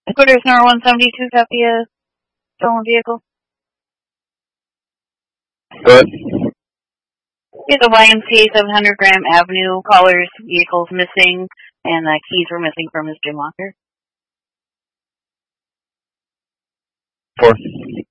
Quarters number 172, copy a stolen vehicle. Good. Yeah, the YMCA 700 Graham Avenue, caller's vehicle's missing, and the keys were missing from his gym locker. 4.